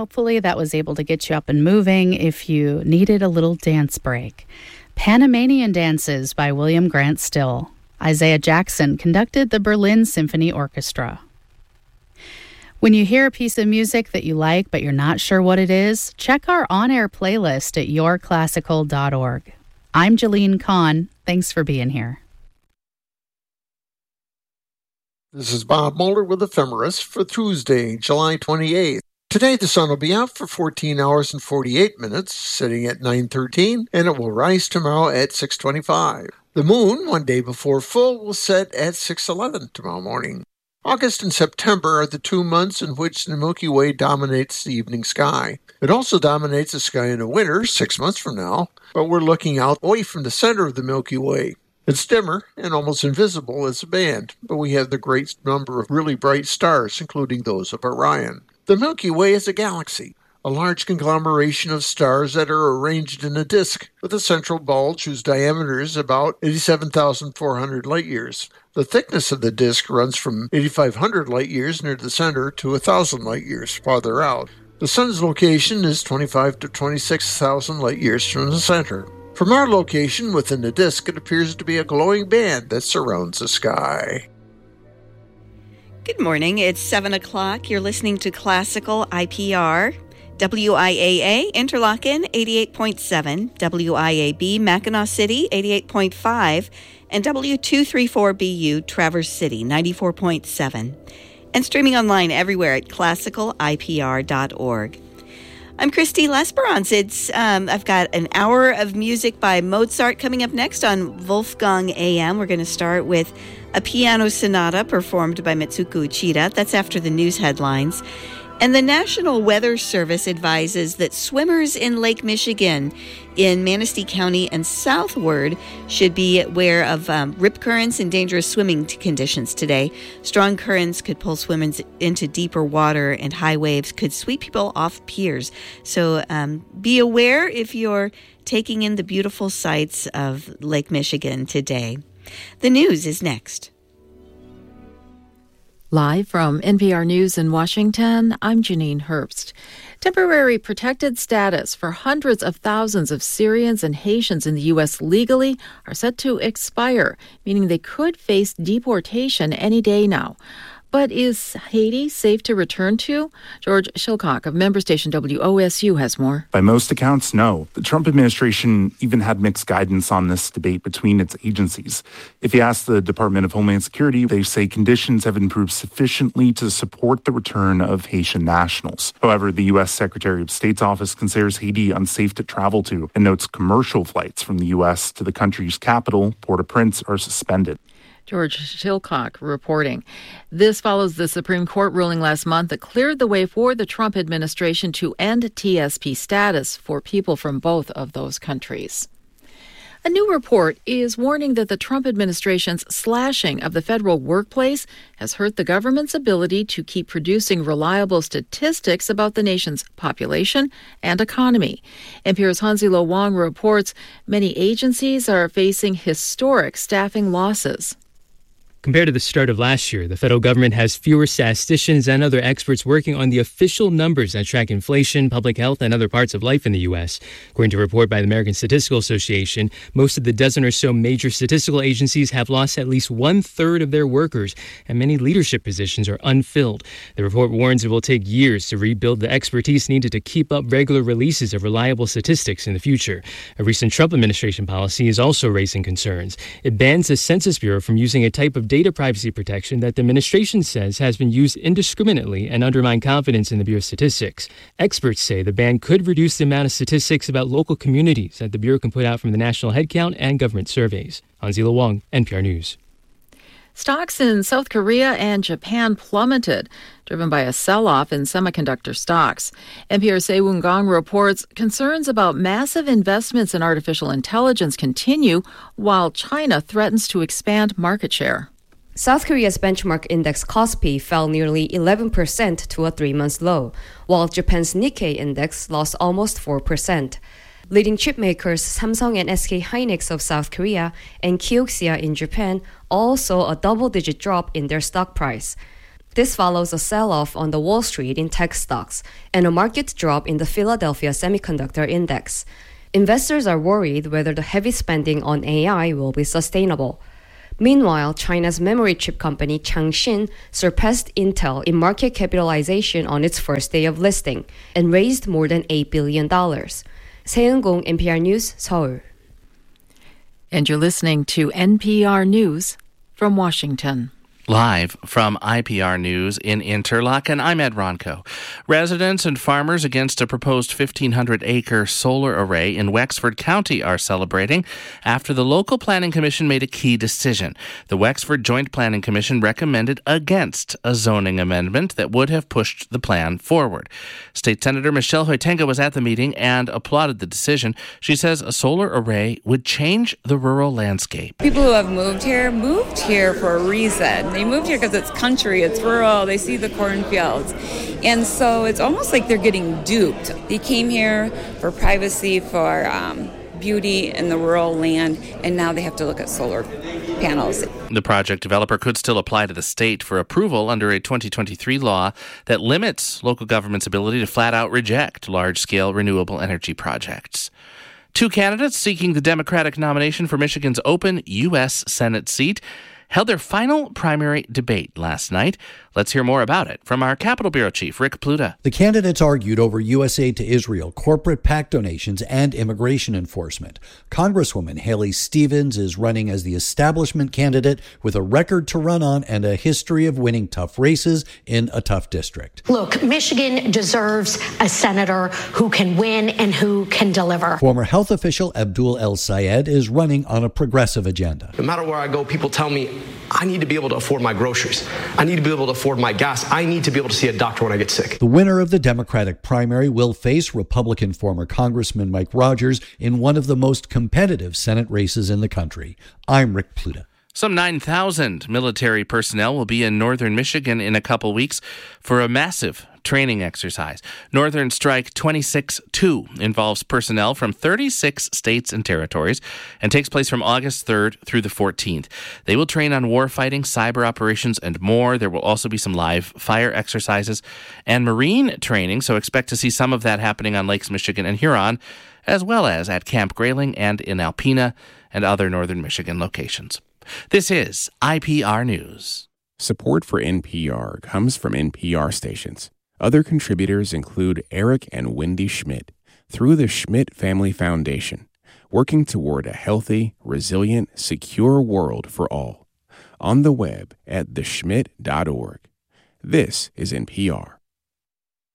Hopefully that was able to get you up and moving if you needed a little dance break. Panamanian Dances by William Grant Still. Isaiah Jackson conducted the Berlin Symphony Orchestra. When you hear a piece of music that you like but you're not sure what it is, check our on-air playlist at yourclassical.org. I'm Jeline Kahn. Thanks for being here. This is Bob Mulder with Ephemeris for Tuesday, July 28th. Today the sun will be out for 14 hours and 48 minutes, sitting at 9:13, and it will rise tomorrow at 6:25. The moon, one day before full, will set at 6:11 tomorrow morning. August and September are the 2 months in which the Milky Way dominates the evening sky. It also dominates the sky in the winter, 6 months from now, but we're looking out away from the center of the Milky Way. It's dimmer and almost invisible as a band, but we have the great number of really bright stars, including those of Orion. The Milky Way is a galaxy, a large conglomeration of stars that are arranged in a disk with a central bulge whose diameter is about 87,400 light-years. The thickness of the disk runs from 8,500 light-years near the center to 1,000 light-years farther out. The sun's location is 25 to 26,000 light-years from the center. From our location within the disk, it appears to be a glowing band that surrounds the sky. Good morning. It's 7 o'clock. You're listening to Classical IPR. WIAA Interlochen 88.7, WIAB Mackinac City 88.5, and W234BU Traverse City 94.7. And streaming online everywhere at classicalipr.org. I'm Christy Lesperance. I've got an hour of music by Mozart coming up next on Wolfgang AM. We're going to start with a piano sonata performed by Mitsuko Uchida. That's after the news headlines. And the National Weather Service advises that swimmers in Lake Michigan in Manistee County and southward should be aware of rip currents and dangerous swimming conditions today. Strong currents could pull swimmers into deeper water, and high waves could sweep people off piers. So be aware if you're taking in the beautiful sights of Lake Michigan today. The news is next. Live from NPR News in Washington, I'm Janine Herbst. Temporary protected status for hundreds of thousands of Syrians and Haitians in the U.S. legally are set to expire, meaning they could face deportation any day now. But is Haiti safe to return to? George Shilcock of member station WOSU has more. By most accounts, no. The Trump administration even had mixed guidance on this debate between its agencies. If you ask the Department of Homeland Security, they say conditions have improved sufficiently to support the return of Haitian nationals. However, the U.S. Secretary of State's office considers Haiti unsafe to travel to and notes commercial flights from the U.S. to the country's capital, Port-au-Prince, are suspended. George Shilcock reporting. This follows the Supreme Court ruling last month that cleared the way for the Trump administration to end TSP status for people from both of those countries. A new report is warning that the Trump administration's slashing of the federal workplace has hurt the government's ability to keep producing reliable statistics about the nation's population and economy. NPR's Hanzilo Wang reports many agencies are facing historic staffing losses. Compared to the start of last year, the federal government has fewer statisticians and other experts working on the official numbers that track inflation, public health, and other parts of life in the U.S. According to a report by the American Statistical Association, most of the dozen or so major statistical agencies have lost at least one-third of their workers, and many leadership positions are unfilled. The report warns it will take years to rebuild the expertise needed to keep up regular releases of reliable statistics in the future. A recent Trump administration policy is also raising concerns. It bans the Census Bureau from using a type of data privacy protection that the administration says has been used indiscriminately and undermined confidence in the Bureau's statistics. Experts say the ban could reduce the amount of statistics about local communities that the Bureau can put out from the national headcount and government surveys. Hanzilo Wang, NPR News. Stocks in South Korea and Japan plummeted, driven by a sell-off in semiconductor stocks. NPR's Sehwoon Gong reports concerns about massive investments in artificial intelligence continue while China threatens to expand market share. South Korea's benchmark index Kospi fell nearly 11% to a 3-month low, while Japan's Nikkei index lost almost 4%. Leading chip makers Samsung and SK hynix of South Korea and Kioxia in Japan all saw a double-digit drop in their stock price. This follows a sell-off on the Wall Street in tech stocks and a market drop in the Philadelphia Semiconductor Index. Investors are worried whether the heavy spending on AI will be sustainable. Meanwhile, China's memory chip company Changxin surpassed Intel in market capitalization on its first day of listing and raised more than $8 billion. 세은공 NPR News, Seoul. And you're listening to NPR News from Washington. Live from IPR News in Interlaken, I'm Ed Ronco. Residents and farmers against a proposed 1,500-acre solar array in Wexford County are celebrating after the local planning commission made a key decision. The Wexford Joint Planning Commission recommended against a zoning amendment that would have pushed the plan forward. State Senator Michelle Hoitenga was at the meeting and applauded the decision. She says a solar array would change the rural landscape. People who have moved here for a reason. They moved here because it's country, it's rural, they see the cornfields. And so it's almost like they're getting duped. They came here for privacy, for beauty in the rural land, and now they have to look at solar panels. The project developer could still apply to the state for approval under a 2023 law that limits local government's ability to flat out reject large-scale renewable energy projects. Two candidates seeking the Democratic nomination for Michigan's open U.S. Senate seat held their final primary debate last night. Let's hear more about it from our Capitol Bureau Chief, Rick Pluta. The candidates argued over U.S. aid to Israel, corporate PAC donations, and immigration enforcement. Congresswoman Haley Stevens is running as the establishment candidate with a record to run on and a history of winning tough races in a tough district. Look, Michigan deserves a senator who can win and who can deliver. Former health official Abdul El Sayed is running on a progressive agenda. No matter where I go, people tell me I need to be able to afford my groceries. I need to be able to afford my gas. I need to be able to see a doctor when I get sick. The winner of the Democratic primary will face Republican former Congressman Mike Rogers in one of the most competitive Senate races in the country. I'm Rick Pluta. Some 9,000 military personnel will be in northern Michigan in a couple weeks for a massive training exercise. Northern Strike 26-2 involves personnel from 36 states and territories and takes place from August 3rd through the 14th. They will train on warfighting, cyber operations, and more. There will also be some live fire exercises and marine training, so expect to see some of that happening on Lakes Michigan and Huron, as well as at Camp Grayling and in Alpena and other northern Michigan locations. This is IPR News. Support for NPR comes from NPR stations. Other contributors include Eric and Wendy Schmidt through the Schmidt Family Foundation, working toward a healthy, resilient, secure world for all. On the web at theschmidt.org. This is NPR.